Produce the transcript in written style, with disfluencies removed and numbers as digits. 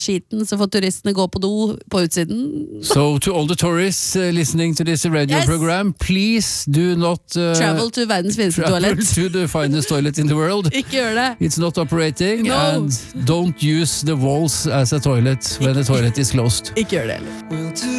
skiten, så får turistene gå på do på utsiden. So to all the tourists listening to this radio program, please do not travel to verdens fineste toalett. Travel to the finest toilet in the world. Ikke gjør det. It's not operating, No. and don't use the walls as a toilet when the toilet is closed. Ikke gjør det heller.